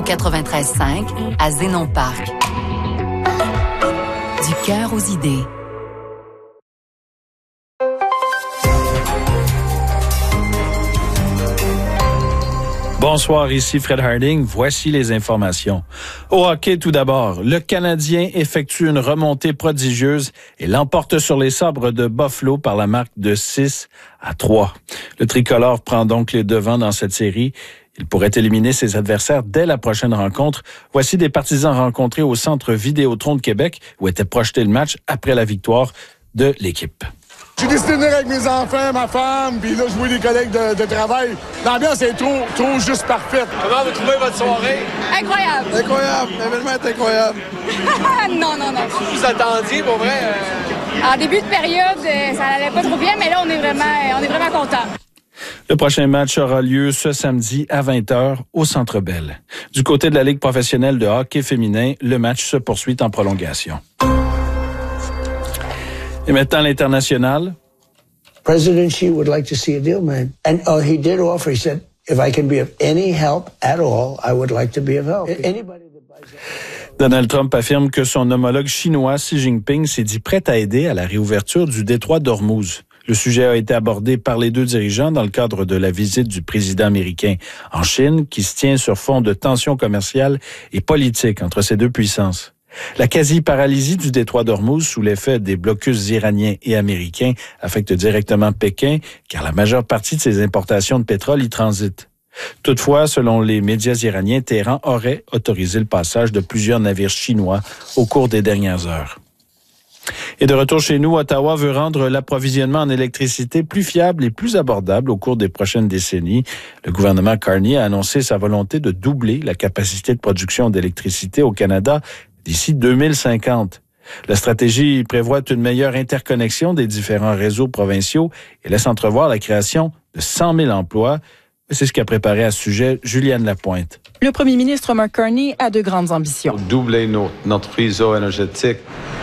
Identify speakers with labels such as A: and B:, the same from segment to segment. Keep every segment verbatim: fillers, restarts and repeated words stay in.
A: quatre-vingt-treize cinq à Zénon Parc. Du cœur aux idées.
B: Bonsoir, ici Fred Harding. Voici les informations. Au hockey, tout d'abord, le Canadien effectue une remontée prodigieuse et l'emporte sur les Sabres de Buffalo par la marque de six à trois. Le tricolore prend donc les devants dans cette série. Il pourrait éliminer ses adversaires dès la prochaine rencontre. Voici des partisans rencontrés au Centre Vidéotron de Québec où était projeté le match après la victoire de l'équipe.
C: J'ai décidé de venir avec mes enfants, ma femme, puis là, je vois des collègues de, de travail. L'ambiance est trop, trop juste parfaite.
D: Comment vous trouvez votre soirée?
E: Incroyable!
C: Incroyable! L'événement est incroyable!
E: non, non, non.
D: Vous vous attendiez, pour vrai? Euh...
E: En début de période, ça n'allait pas trop bien, mais là, on est vraiment, on est vraiment contents.
B: Le prochain match aura lieu ce samedi à vingt heures au Centre Bell. Du côté de la Ligue professionnelle de hockey féminin, le match se poursuit en prolongation. Et maintenant, l'international.
F: President Xi would like to see a deal, man. And uh, he did offer, he said, if I can be of any help at all, I would like to be of help. Anybody that buys that...
B: Donald Trump affirme que son homologue chinois Xi Jinping s'est dit prêt à aider à la réouverture du détroit d'Ormuz. Le sujet a été abordé par les deux dirigeants dans le cadre de la visite du président américain en Chine, qui se tient sur fond de tensions commerciales et politiques entre ces deux puissances. La quasi-paralysie du détroit d'Ormuz sous l'effet des blocus iraniens et américains affecte directement Pékin, car la majeure partie de ses importations de pétrole y transitent. Toutefois, selon les médias iraniens, Téhéran aurait autorisé le passage de plusieurs navires chinois au cours des dernières heures. Et de retour chez nous, Ottawa veut rendre l'approvisionnement en électricité plus fiable et plus abordable au cours des prochaines décennies. Le gouvernement Carney a annoncé sa volonté de doubler la capacité de production d'électricité au Canada d'ici deux mille cinquante. La stratégie prévoit une meilleure interconnexion des différents réseaux provinciaux et laisse entrevoir la création de cent mille emplois. C'est ce qu'a préparé à ce sujet Juliane Lapointe.
G: Le premier ministre Mark Carney a de grandes ambitions.
H: Doubler nos, notre réseau énergétique.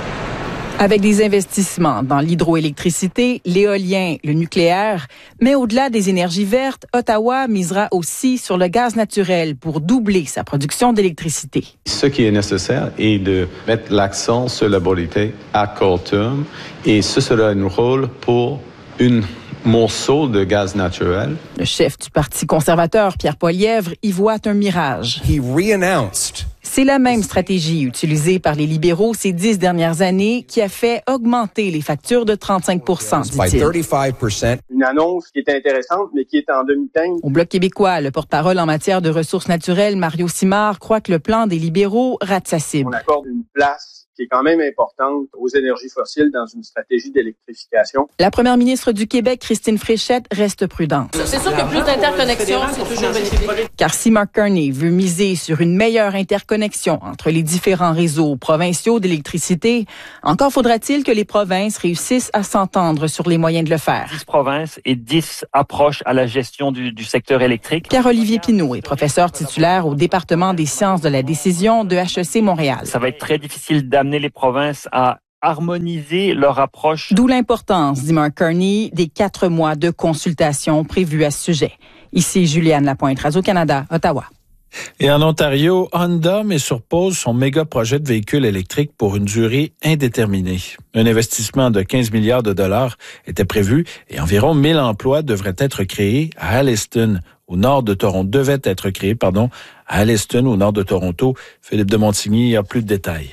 G: Avec des investissements dans l'hydroélectricité, l'éolien, le nucléaire, mais au-delà des énergies vertes, Ottawa misera aussi sur le gaz naturel pour doubler sa production d'électricité.
H: Ce qui est nécessaire est de mettre l'accent sur la mobilité à court terme et ce sera un rôle pour une morceau de gaz naturel.
G: Le chef du Parti conservateur, Pierre Poilievre, y voit un mirage.
I: He re-announced.
G: C'est la même stratégie utilisée par les libéraux ces dix dernières années qui a fait augmenter les factures de trente-cinq pour cent, dit-il.
J: Une annonce qui est intéressante, mais qui est en demi-teinte.
G: Au Bloc québécois, le porte-parole en matière de ressources naturelles, Mario Simard, croit que le plan des libéraux rate sa cible.
J: On accorde une place qui est quand même importante aux énergies fossiles dans une stratégie d'électrification.
G: La première ministre du Québec, Christine Fréchette, reste prudente.
K: C'est sûr que plus d'interconnexion, c'est toujours bénéfique.
G: Car si Mark Carney veut miser sur une meilleure interconnexion entre les différents réseaux provinciaux d'électricité, encore faudra-t-il que les provinces réussissent à s'entendre sur les moyens de le faire.
L: dix provinces et dix approches à la gestion du, du secteur électrique.
G: Pierre-Olivier Pinault est professeur titulaire au département des sciences de la décision de H E C Montréal.
L: Ça va être très difficile d'amener les provinces à harmoniser leur approche.
G: D'où l'importance, dit Mark Carney, des quatre mois de consultation prévus à ce sujet. Ici Juliane Lapointe, Radio-Canada, Ottawa.
B: Et en Ontario, Honda met sur pause son méga projet de véhicule électrique pour une durée indéterminée. Un investissement de quinze milliards de dollars était prévu et environ mille emplois devraient être créés à Alliston, au nord de Toronto, devaient être créés, pardon, à Alliston, au nord de Toronto. Philippe de Montigny a plus de détails.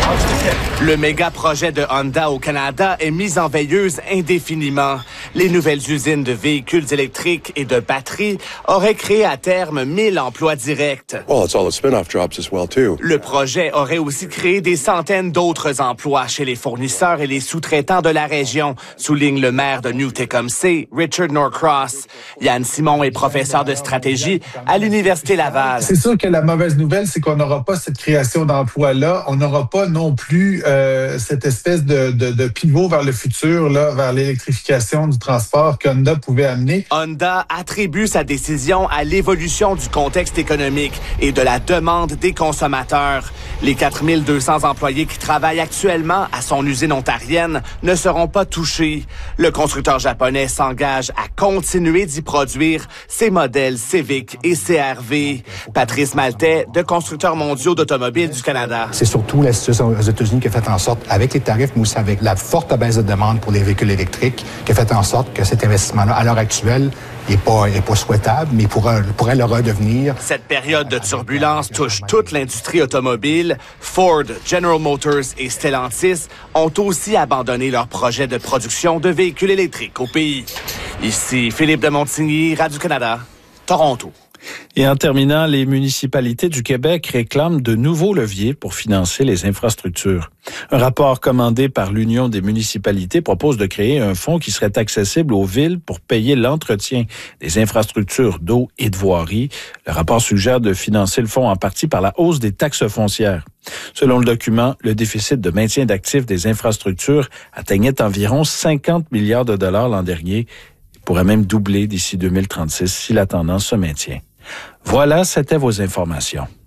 M: Le méga projet de Honda au Canada est mis en veilleuse indéfiniment. Les nouvelles usines de véhicules électriques et de batteries auraient créé à terme mille emplois directs.
N: Well, it's all the spin-off jobs as well, too.
M: Le projet aurait aussi créé des centaines d'autres emplois chez les fournisseurs et les sous-traitants de la région, souligne le maire de New Tecumseh, Richard Norcross. Yann Simon est professeur de stratégie à l'Université Laval.
O: C'est sûr que la mauvaise nouvelle, c'est qu'on n'aura pas cette création d'emplois-là. On n'aura pas non plus
I: euh, cette espèce de, de, de pivot vers le futur, là, vers l'électrification du transport qu'Honda pouvait amener.
M: Honda attribue sa décision à l'évolution du contexte économique et de la demande des consommateurs. Les quatre mille deux cents employés qui travaillent actuellement à son usine ontarienne ne seront pas touchés. Le constructeur japonais s'engage à continuer d'y produire ses modèles Civic et C R V. Patrice Maltais, de Constructeurs mondiaux d'automobiles du Canada.
O: C'est surtout la situation aux États-Unis qui a fait en sorte, avec les tarifs, mais aussi avec la forte baisse de demande pour les véhicules électriques, qui a fait en sorte que cet investissement-là, à l'heure actuelle, n'est pas, est pas souhaitable, mais pourrait, pourrait le redevenir.
M: Cette période de turbulence touche toute l'industrie automobile. Ford, General Motors et Stellantis ont aussi abandonné leur projet de production de véhicules électriques au pays. Ici Philippe de Montigny, Radio-Canada, Toronto.
B: Et en terminant, les municipalités du Québec réclament de nouveaux leviers pour financer les infrastructures. Un rapport commandé par l'Union des municipalités propose de créer un fonds qui serait accessible aux villes pour payer l'entretien des infrastructures d'eau et de voirie. Le rapport suggère de financer le fonds en partie par la hausse des taxes foncières. Selon le document, le déficit de maintien d'actifs des infrastructures atteignait environ cinquante milliards de dollars l'an dernier. Il pourrait même doubler d'ici deux mille trente-six si la tendance se maintient. Voilà, c'était vos informations.